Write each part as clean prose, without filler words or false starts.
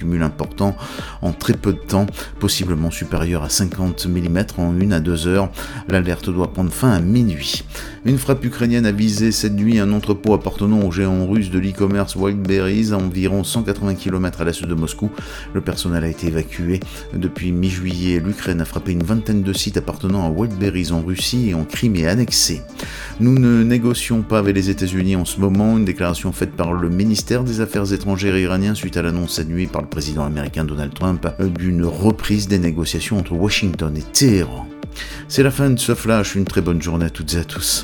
cumul important en très peu de temps, possiblement supérieur à 50 mm en 1 à 2 heures. L'alerte doit prendre fin à minuit. Une frappe ukrainienne a visé cette nuit un entrepôt appartenant au géant russe de l'e-commerce Wildberries à environ 180 km à l'est de Moscou. Le personnel a été évacué. Depuis mi-juillet, l'Ukraine a frappé une vingtaine de sites appartenant à Wildberries en Russie et en Crimée annexée. Nous ne négocions pas avec les États-Unis en ce moment, une déclaration faite par le ministère des Affaires étrangères iranien suite à l'annonce cette nuit par le président américain Donald Trump d'une reprise des négociations entre Washington et Téhéran. C'est la fin de ce flash, une très bonne journée à toutes et à tous.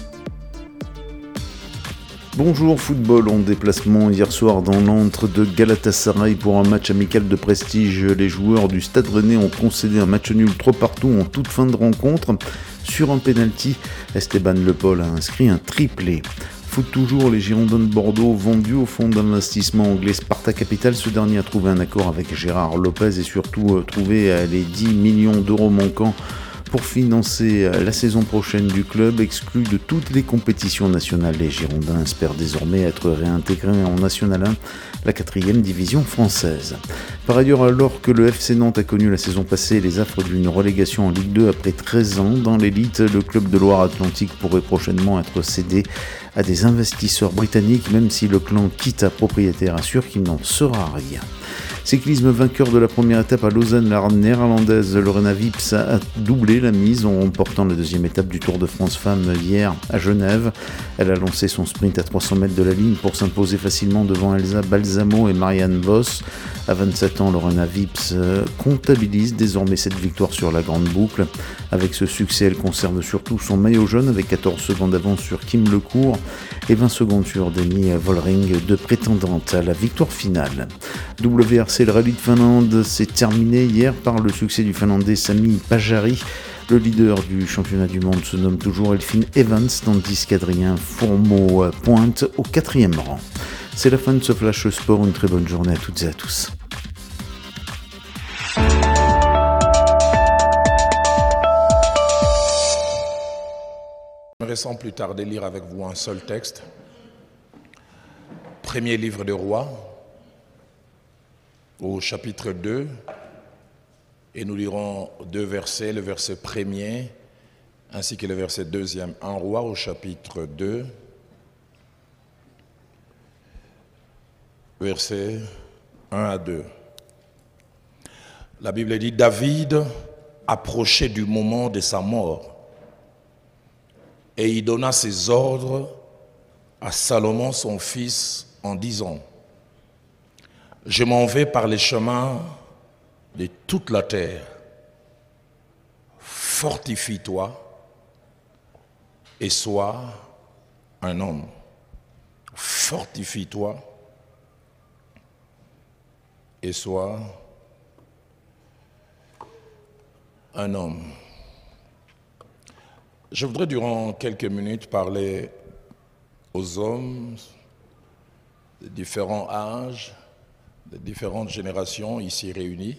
Bonjour, football en déplacement hier soir dans l'antre de Galatasaray pour un match amical de prestige. Les joueurs du Stade Rennais ont concédé un match nul 3-3 en toute fin de rencontre. Sur un penalty, Esteban Le Paul a inscrit un triplé. Foot toujours, les Girondins de Bordeaux vendus au fonds d'investissement anglais Sparta Capital. Ce dernier a trouvé un accord avec Gérard Lopez et surtout trouvé les 10 millions d'euros manquants pour financer la saison prochaine du club, exclu de toutes les compétitions nationales. Les Girondins espèrent désormais être réintégrés en National 1, la 4e division française. Par ailleurs, alors que le FC Nantes a connu la saison passée les affres d'une relégation en Ligue 2 après 13 ans dans l'élite, le club de Loire-Atlantique pourrait prochainement être cédé à des investisseurs britanniques, même si le clan Kita propriétaire assure qu'il n'en sera rien. Cyclisme, vainqueur de la première étape à Lausanne, la néerlandaise Lorena Wips a doublé la mise en remportant la deuxième étape du Tour de France Femmes hier à Genève. Elle a lancé son sprint à 300 mètres de la ligne pour s'imposer facilement devant Elsa Balsamo et Marianne Vos. À 27 ans, Lorena Wips comptabilise désormais cette victoire sur la grande boucle. Avec ce succès, elle conserve surtout son maillot jaune avec 14 secondes d'avance sur Kim Lecourt et 20 secondes sur Demi Vollering, deux prétendantes à la victoire finale. WRC, le rallye de Finlande s'est terminé hier par le succès du Finlandais Sami Pajari. Le leader du championnat du monde se nomme toujours Elfyn Evans, tandis qu'Adrien Fourmeau pointe au 4e rang. C'est la fin de ce Flash Sport, une très bonne journée à toutes et à tous. J'aimerais sans plus tarder lire avec vous un seul texte. Premier livre des Rois, au chapitre 2, et nous lirons deux versets, le verset premier ainsi que le verset deuxième. Un Roi au chapitre 2, versets 1 à 2. La Bible dit: David approchait du moment de sa mort, et il donna ses ordres à Salomon son fils en disant: Je m'en vais par les chemins de toute la terre. Fortifie-toi et sois un homme. Fortifie-toi et sois un homme. Je voudrais durant quelques minutes parler aux hommes de différents âges, de différentes générations ici réunies,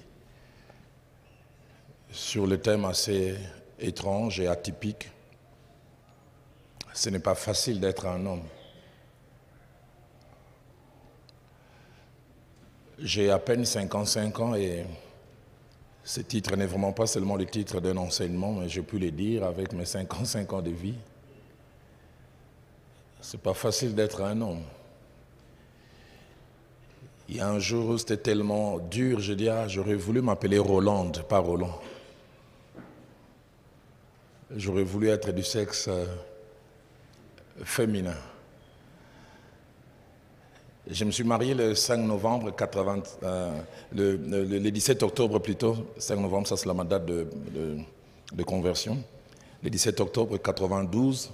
sur le thème assez étrange et atypique. Ce n'est pas facile d'être un homme. J'ai à peine 55 ans et ce titre n'est vraiment pas seulement le titre d'un enseignement, mais je peux le dire avec mes 55 ans de vie. C'est pas facile d'être un homme. Il y a un jour où c'était tellement dur, je dis, j'aurais voulu m'appeler Roland, pas Roland. J'aurais voulu être du sexe féminin. Je me suis marié le 5 novembre 80, le 17 octobre plutôt, 5 novembre, ça c'est ma date de conversion, le 17 octobre 92.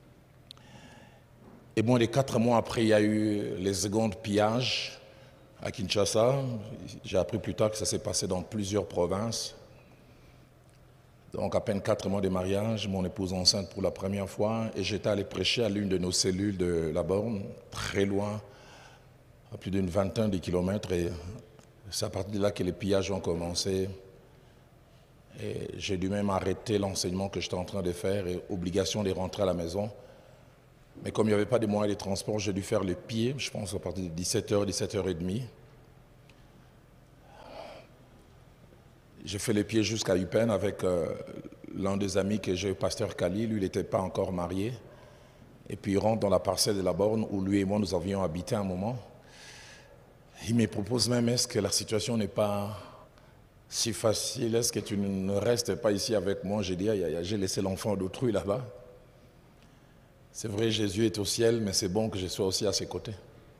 Et moins de 4 mois après, il y a eu les secondes pillages à Kinshasa. J'ai appris plus tard que ça s'est passé dans plusieurs provinces. Donc à peine 4 mois de mariage, mon épouse enceinte pour la première fois, et j'étais allé prêcher à l'une de nos cellules de la borne, très loin, à plus d'une vingtaine de kilomètres, et c'est à partir de là que les pillages ont commencé. Et j'ai dû même arrêter l'enseignement que j'étais en train de faire, et obligation de rentrer à la maison. Mais comme il n'y avait pas de moyens de transport, j'ai dû faire le pied, je pense à partir de 17h, 17h30. J'ai fait les pieds jusqu'à Eupen avec l'un des amis que j'ai, pasteur Kali. Lui, il n'était pas encore marié. Et puis il rentre dans la parcelle de la borne où lui et moi, nous avions habité un moment. Il me propose même, est-ce que la situation n'est pas si facile? Est-ce que tu ne restes pas ici avec moi? J'ai dit, j'ai laissé l'enfant d'autrui là-bas. C'est vrai, Jésus est au ciel, mais c'est bon que je sois aussi à ses côtés.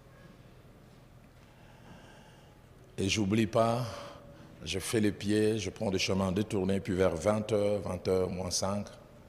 Et j'oublie pas, je fais les pieds, je prends des chemins détournés, puis vers 20h, 20h moins 5,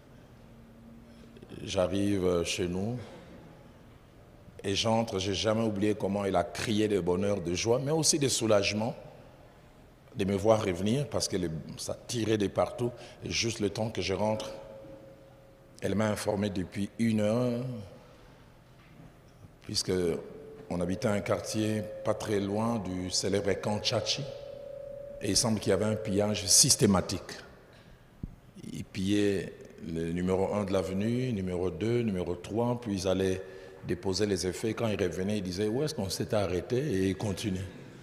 j'arrive chez nous et j'entre. J'ai jamais oublié comment il a crié de bonheur, de joie, mais aussi de soulagement de me voir revenir parce que ça tirait de partout. Et juste le temps que je rentre, elle m'a informé depuis 1 heure, puisque on habitait un quartier pas très loin du célèbre camp Tchatchi, et il semble qu'il y avait un pillage systématique. Ils pillaient le numéro 1 de l'avenue, numéro 2, numéro 3, puis ils allaient déposer les effets. Quand ils revenaient, ils disaient « Où est-ce qu'on s'était arrêté ?» et ils continuaient.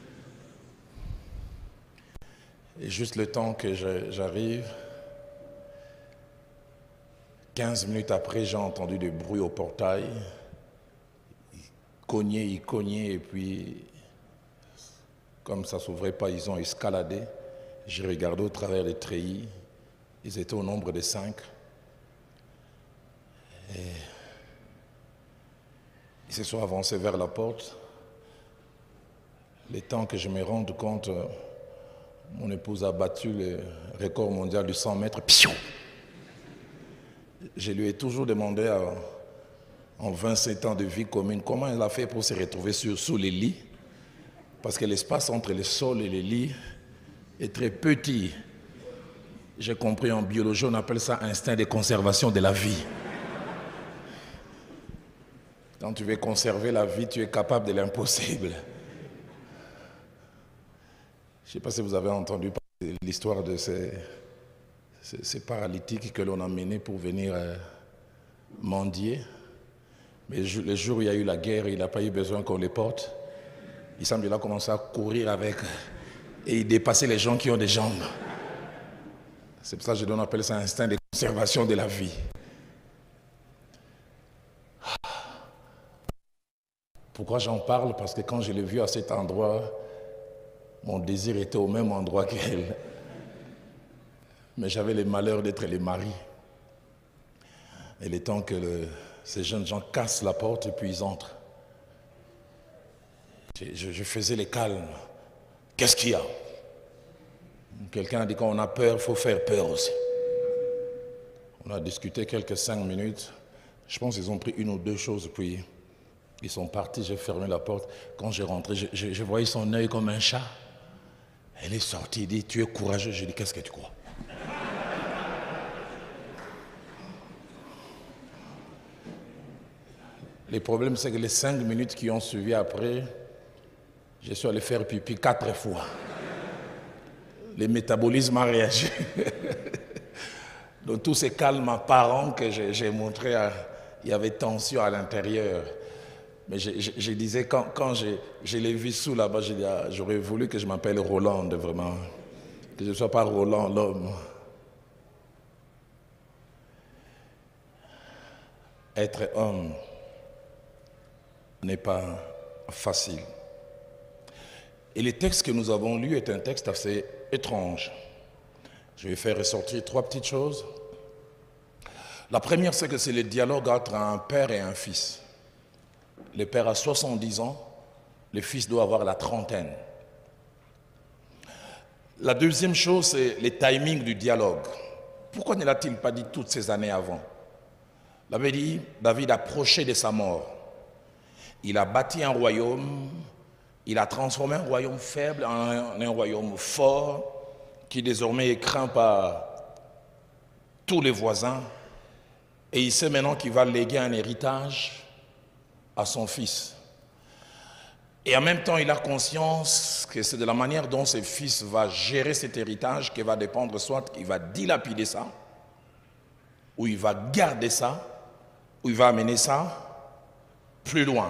Et juste le temps que j'arrive, 15 minutes après, j'ai entendu des bruits au portail. Ils cognaient, et puis, comme ça ne s'ouvrait pas, ils ont escaladé. J'ai regardé au travers des treillis. Ils étaient au nombre de 5. Et ils se sont avancés vers la porte. Le temps que je me rende compte, mon épouse a battu le record mondial du 100 mètres. Piou! Je lui ai toujours demandé, en 27 ans de vie commune, comment elle a fait pour se retrouver sous les lits. Parce que l'espace entre le sol et les lits est très petit. J'ai compris en biologie, on appelle ça instinct de conservation de la vie. Quand tu veux conserver la vie, tu es capable de l'impossible. Je ne sais pas si vous avez entendu parler de l'histoire de ces paralytiques que l'on a menés pour venir mendier. Mais le jour où il y a eu la guerre, il n'a pas eu besoin qu'on les porte. Il semble qu'il a commencé à courir avec et il dépassait les gens qui ont des jambes. C'est pour ça que je appelle ça instinct de conservation de la vie. Pourquoi j'en parle? Parce que quand je l'ai vu à cet endroit, mon désir était au même endroit qu'elle. Mais j'avais le malheur d'être le mari. Et le temps que ces jeunes gens cassent la porte et puis ils entrent. Je faisais les calmes. Qu'est-ce qu'il y a? Quelqu'un a dit quand on a peur, il faut faire peur aussi. On a discuté quelques 5 minutes. Je pense qu'ils ont pris 1 ou 2 choses, puis ils sont partis, j'ai fermé la porte. Quand j'ai rentré, je voyais son œil comme un chat. Elle est sortie, elle dit, tu es courageux. J'ai dit, qu'est-ce que tu crois? Le problème, c'est que les 5 minutes qui ont suivi après, je suis allé faire pipi 4 fois. Le métabolisme a réagi. Donc tous ces calmes apparents que j'ai montrés, il y avait tension à l'intérieur. Mais je disais, quand je l'ai vu sous là-bas, j'ai dit, j'aurais voulu que je m'appelle Roland, vraiment. Que je ne sois pas Roland, l'homme. Être homme n'est pas facile. Et le texte que nous avons lu est un texte assez étrange. Je vais faire ressortir 3 petites choses. La première, c'est que c'est le dialogue entre un père et un fils. Le père a 70 ans, le fils doit avoir la trentaine. La deuxième chose, c'est le timing du dialogue. Pourquoi ne l'a-t-il pas dit toutes ces années avant? David approchait de sa mort. Il a bâti un royaume, il a transformé un royaume faible en un royaume fort, qui désormais est craint par tous les voisins. Et il sait maintenant qu'il va léguer un héritage à son fils. Et en même temps, il a conscience que c'est de la manière dont ses fils va gérer cet héritage qui va dépendre soit qu'il va dilapider ça, ou il va garder ça, ou il va amener ça plus loin.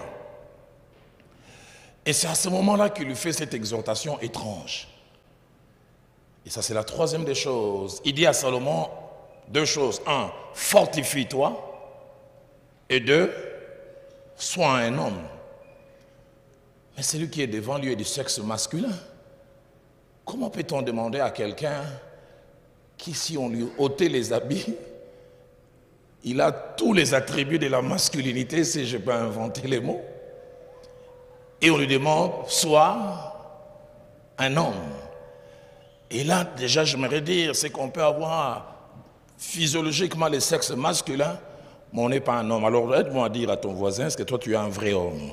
Et c'est à ce moment-là qu'il lui fait cette exhortation étrange. Et ça, c'est la troisième des choses. Il dit à Salomon deux choses. Un, fortifie-toi. Et deux, sois un homme. Mais celui qui est devant lui est du sexe masculin. Comment peut-on demander à quelqu'un qui, si on lui ôtait les habits, il a tous les attributs de la masculinité, si je peux inventer les mots, et on lui demande, sois un homme. Et là, déjà, j'aimerais dire, c'est qu'on peut avoir physiologiquement le sexe masculin, mais on n'est pas un homme. Alors, aide-moi à dire à ton voisin, est-ce que toi, tu es un vrai homme?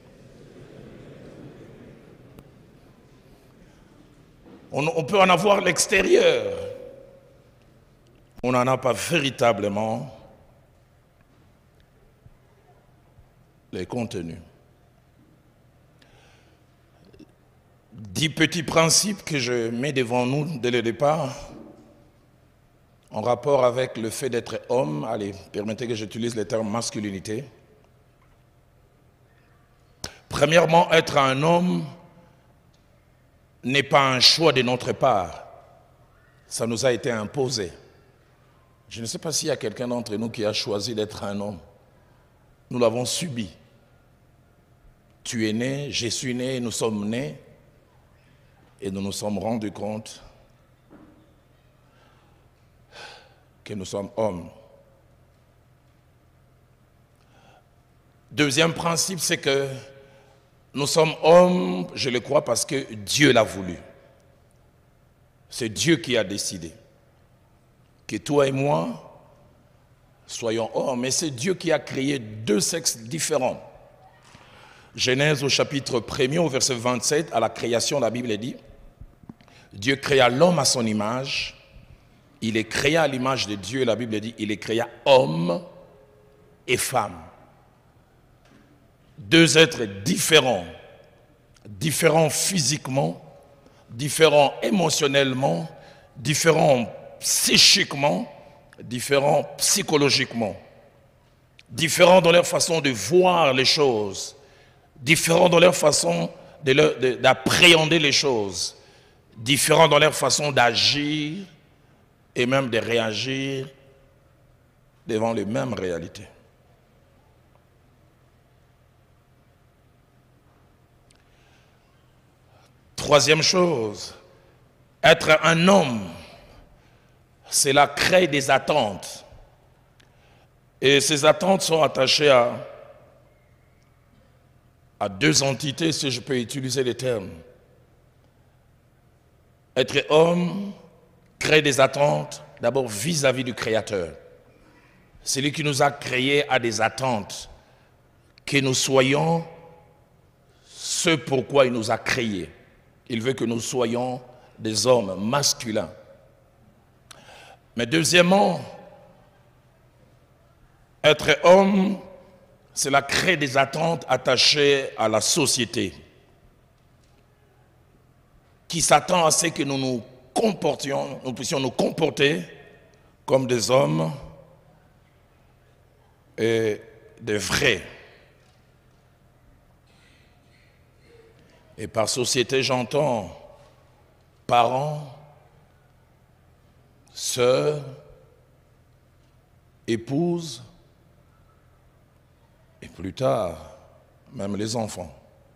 On peut en avoir l'extérieur. On n'en a pas véritablement les contenus. 10 petits principes que je mets devant nous dès le départ, en rapport avec le fait d'être homme. Allez, permettez que j'utilise le terme masculinité. Premièrement, être un homme n'est pas un choix de notre part. Ça nous a été imposé. Je ne sais pas s'il y a quelqu'un d'entre nous qui a choisi d'être un homme. Nous l'avons subi. Tu es né, je suis né, nous sommes nés. Et nous nous sommes rendus compte que nous sommes hommes. Deuxième principe, c'est que nous sommes hommes, je le crois, parce que Dieu l'a voulu. C'est Dieu qui a décidé que toi et moi soyons hommes. Et c'est Dieu qui a créé deux sexes différents. Genèse au chapitre 1er, au verset 27, à la création, la Bible dit, Dieu créa l'homme à son image, il est créé à l'image de Dieu, la Bible dit, il est créé homme et femme. Deux êtres différents, différents physiquement, différents émotionnellement, différents psychiquement, différents psychologiquement, différents dans leur façon de voir les choses, différents dans leur façon d'appréhender les choses, différents dans leur façon d'agir et même de réagir devant les mêmes réalités. Troisième chose, être un homme, cela crée des attentes. Et ces attentes sont attachées à deux entités, si je peux utiliser les termes. Être homme crée des attentes, d'abord vis-à-vis du Créateur. Celui qui nous a créés a des attentes, que nous soyons ce pourquoi il nous a créés. Il veut que nous soyons des hommes masculins. Mais deuxièmement, être homme, cela crée des attentes attachées à la société, qui s'attend à ce que nous puissions nous comporter comme des hommes et des vrais. Et par société, j'entends parents, sœurs, épouses, et plus tard, même les enfants.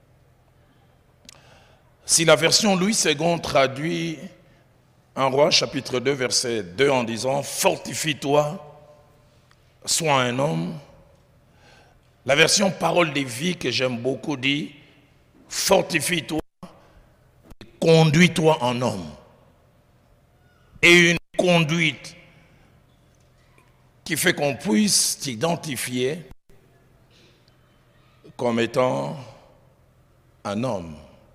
Si la version Louis II traduit 1 Roi chapitre 2 verset 2 en disant « Fortifie-toi, sois un homme », la version Parole de vie que j'aime beaucoup dit « Fortifie-toi, conduis-toi en homme ». Et une conduite qui fait qu'on puisse t'identifier comme étant un homme.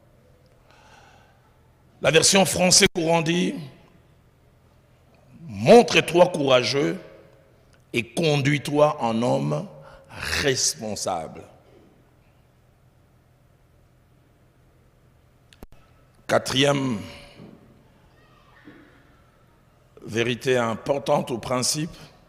La version français courant dit « Montre-toi courageux et conduis-toi en homme responsable ». Quatrième vérité importante ou principe,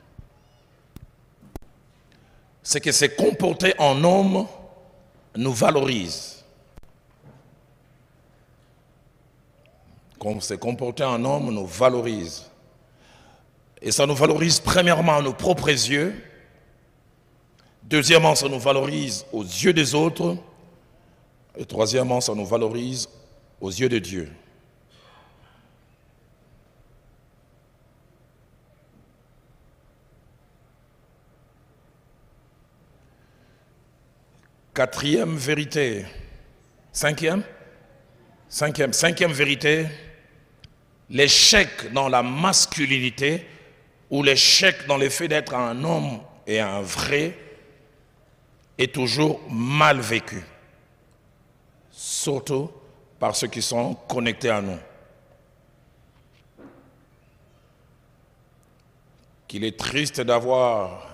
c'est que se comporter en homme nous valorise. qu'on s'est comporté en homme nous valorise. Et ça nous valorise premièrement à nos propres yeux. Deuxièmement, ça nous valorise aux yeux des autres. Et troisièmement, ça nous valorise aux yeux de Dieu. Quatrième vérité. Cinquième vérité. L'échec dans la masculinité ou l'échec dans le fait d'être un homme et un vrai est toujours mal vécu. Surtout par ceux qui sont connectés à nous. Qu'il est triste d'avoir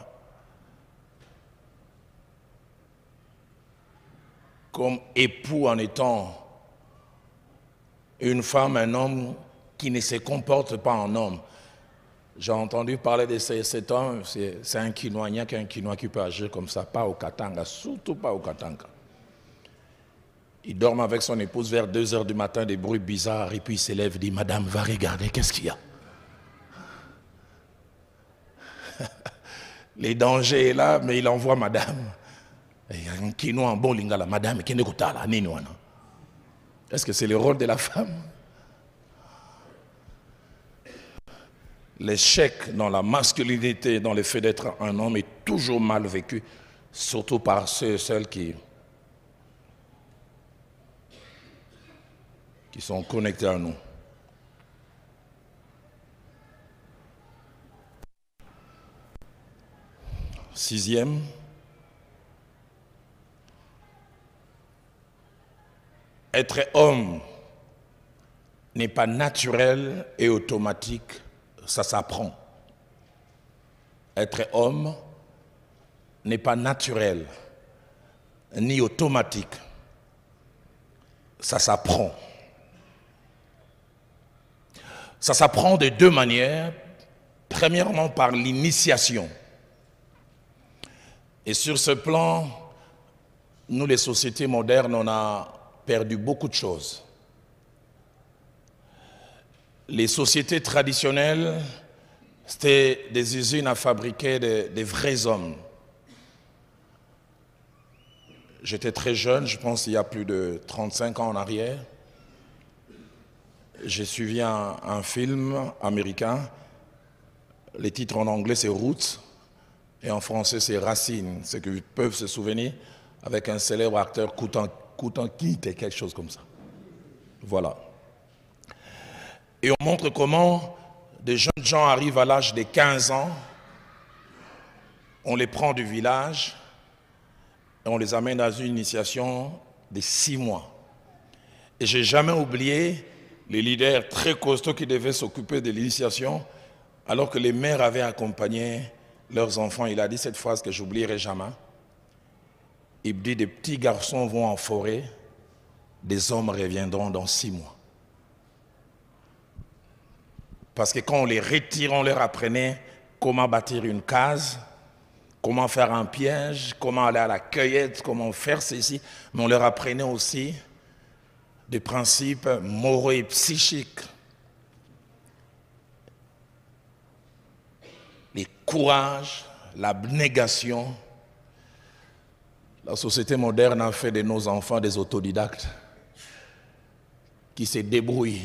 comme époux en étant une femme, un homme qui ne se comporte pas en homme. J'ai entendu parler de cet homme, c'est un Quinois, il n'y a qu'un Quinois qui peut agir comme ça, pas au Katanga, surtout pas au Katanga. Il dort avec son épouse vers 2 heures du matin, des bruits bizarres, et puis il s'élève et dit « Madame, va regarder, qu'est-ce qu'il y a ?» Les dangers est là, mais il envoie Madame. Un Quinois en bon lingala, Madame, qui n'est pas là, est-ce que c'est le rôle de la femme? L'échec dans la masculinité, dans le fait d'être un homme est toujours mal vécu, surtout par ceux et celles qui sont connectés à nous. Sixième, être homme n'est pas naturel et automatique, ça s'apprend. Être homme n'est pas naturel ni automatique, ça s'apprend. Ça s'apprend de 2 manières. Premièrement, par l'initiation. Et sur ce plan, nous, les sociétés modernes, on a perdu beaucoup de choses. Les sociétés traditionnelles, c'était des usines à fabriquer des vrais hommes. J'étais très jeune, je pense il y a plus de 35 ans en arrière. J'ai suivi un film américain. Les titres en anglais, c'est Roots, et en français, c'est Racine. Ceux qui peuvent se souvenir, avec un célèbre acteur, Koutan-Kite, quelque chose comme ça. Voilà. Et on montre comment des jeunes gens arrivent à l'âge de 15 ans, on les prend du village, et on les amène dans une initiation de 6 mois. Et je n'ai jamais oublié les leaders très costauds qui devaient s'occuper de l'initiation, alors que les mères avaient accompagné leurs enfants. Il a dit cette phrase que j'oublierai jamais. Il dit, des petits garçons vont en forêt, des hommes reviendront dans 6 mois. Parce que quand on les retire, on leur apprenait comment bâtir une case, comment faire un piège, comment aller à la cueillette, comment faire ceci, mais on leur apprenait aussi des principes moraux et psychiques. Le courage, l'abnégation. La société moderne a fait de nos enfants des autodidactes qui se débrouillent.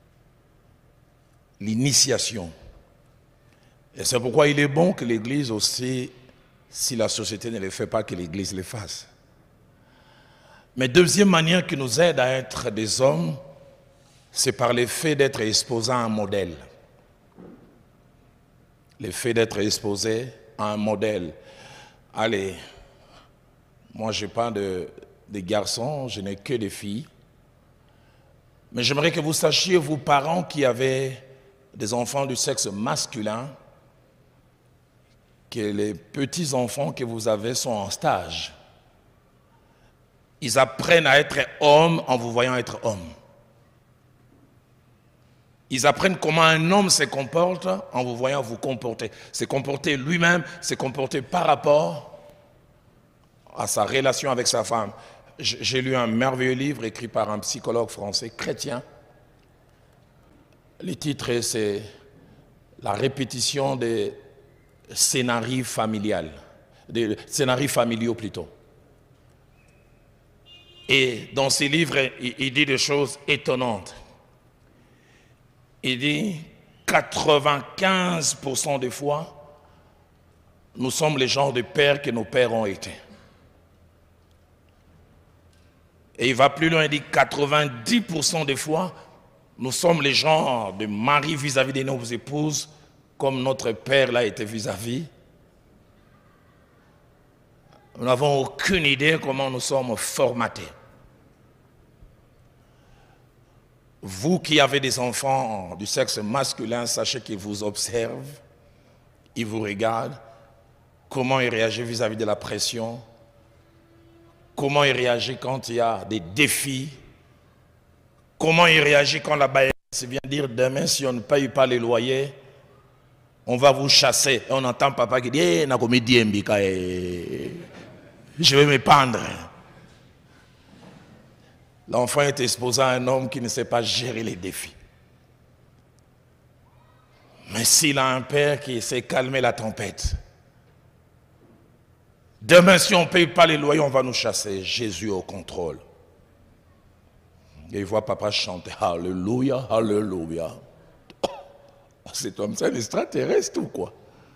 L'initiation. Et c'est pourquoi il est bon que l'Église aussi, si la société ne le fait pas, que l'Église le fasse. Mais deuxième manière qui nous aide à être des hommes, c'est par le fait d'être exposé à un modèle. Le fait d'être exposé à un modèle. Allez, moi je n'ai pas de garçons, je n'ai que des filles. Mais j'aimerais que vous sachiez, vous parents qui avez des enfants du sexe masculin, que les petits-enfants que vous avez sont en stage. Ils apprennent à être hommes en vous voyant être homme. Ils apprennent comment un homme se comporte en vous voyant vous comporter. Se comporter lui-même, se comporter par rapport à sa relation avec sa femme. J'ai lu un merveilleux livre écrit par un psychologue français chrétien Le titre, c'est la répétition des scénarios familiaux, des scénarios familiaux plutôt. Et dans ces livres, il dit des choses étonnantes. Il dit 95% des fois, nous sommes les genres de pères que nos pères ont été. Et il va plus loin, il dit 90% des fois, nous sommes les genres de mari vis-à-vis de nos épouses, comme notre père l'a été vis-à-vis. Nous n'avons aucune idée comment nous sommes formatés. Vous qui avez des enfants du sexe masculin, sachez qu'ils vous observent, ils vous regardent, comment ils réagissent vis-à-vis de la pression, comment ils réagissent quand il y a des défis, comment ils réagissent quand la baïonnette vient dire demain si on ne paye pas les loyers, on va vous chasser. Et on entend papa qui dit je vais me pendre. L'enfant est exposé à un homme qui ne sait pas gérer les défis. Mais s'il a un père qui sait calmer la tempête, demain si on ne paye pas les loyers, on va nous chasser. Jésus au contrôle. Et il voit papa chanter Alléluia, Alléluia. Cet homme, c'est un extraterrestre ou quoi?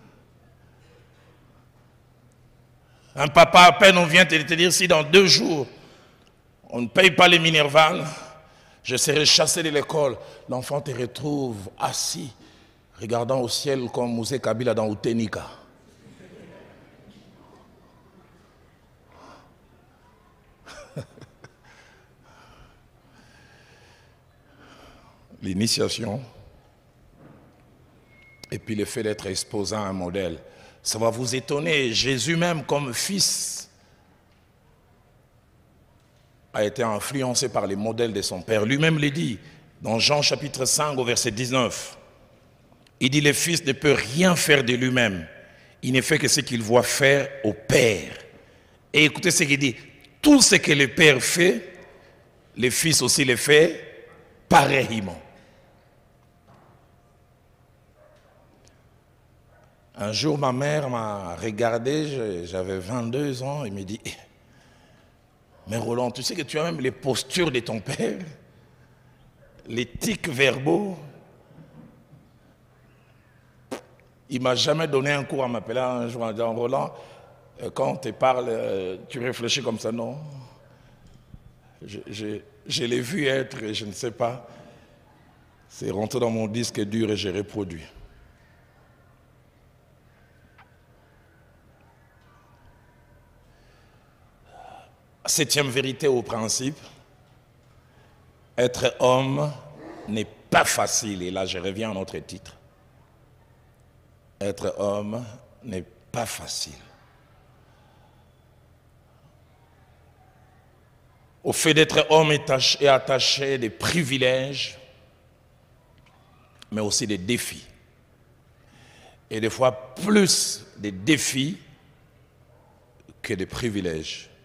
Un papa, à peine on vient te dire si dans 2 jours, on ne paye pas les minervales, je serai chassé de l'école. L'enfant te retrouve assis, regardant au ciel comme Mousé Kabila dans Utenika. L'initiation, et puis le fait d'être exposé à un modèle, ça va vous étonner. Jésus même, comme fils, a été influencé par les modèles de son père. Lui-même le dit dans Jean chapitre 5 au verset 19. Il dit le fils ne peut rien faire de lui-même. Il ne fait que ce qu'il voit faire au père. Et écoutez ce qu'il dit. Tout ce que le père fait, le fils aussi le fait pareillement. Un jour, ma mère m'a regardé, j'avais 22 ans, et me dit mais Roland, tu sais que tu as même les postures de ton père, les tics verbaux. Il ne m'a jamais donné un cours en m'appelant un jour en disant Roland, quand on te parle, tu réfléchis comme ça, non. Je l'ai vu être, et je ne sais pas. C'est rentré dans mon disque dur et j'ai reproduit. Septième vérité au principe, être homme n'est pas facile. Et là, je reviens à notre titre. Être homme n'est pas facile. Au fait d'être homme est attaché des privilèges, mais aussi des défis. Et des fois, plus des défis que des privilèges.